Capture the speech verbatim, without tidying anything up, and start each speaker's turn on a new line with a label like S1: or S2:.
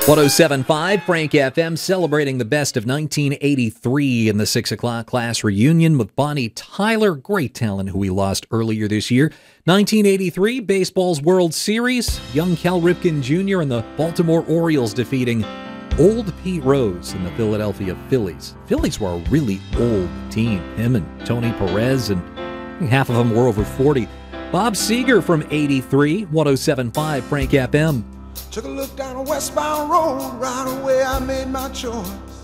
S1: one oh seven point five Frank F M, celebrating the best of nineteen eighty-three in the six o'clock class reunion with Bonnie Tyler, great talent who we lost earlier this year. nineteen eighty-three, baseball's World Series, young Cal Ripken Junior and the Baltimore Orioles defeating old Pete Rose and the Philadelphia Phillies. Phillies were a really old team, him and Tony Perez, and half of them were over forty. Bob Seger from eighty-three, one oh seven point five Frank F M.
S2: Took a look down a westbound road, right away I made my choice.